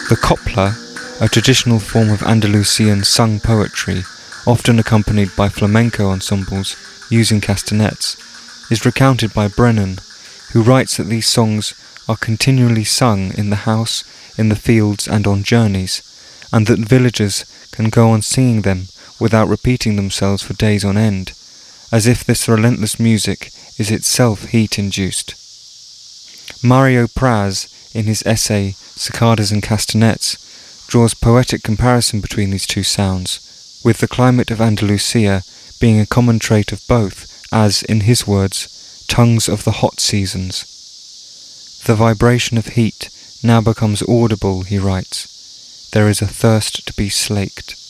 The copla, a traditional form of Andalusian sung poetry, often accompanied by flamenco ensembles using castanets, is recounted by Brennan, who writes that these songs are continually sung in the house, in the fields and on journeys, and that villagers can go on singing them without repeating themselves for days on end, as if this relentless music is itself heat-induced. Mario Praz, in his essay Cicadas and Castanets, draws poetic comparison between these two sounds, with the climate of Andalusia being a common trait of both, as, in his words, tongues of the hot seasons. The vibration of heat now becomes audible, he writes. There is a thirst to be slaked.